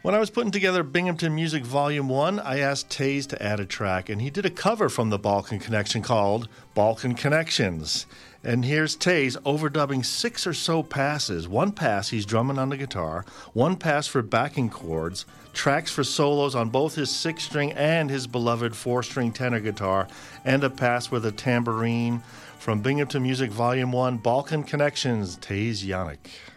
When I was putting together Binghamton Music Volume 1, I asked Taze to add a track, and he did a cover from the Balkan Connection called Balkan Connections. And here's Taze overdubbing 6 or so passes. One pass he's drumming on the guitar, one pass for backing chords, tracks for solos on both his 6-string and his beloved 4-string tenor guitar, and a pass with a tambourine. From Binghamton Music Volume 1, Balkan Connections, Taze Yannick.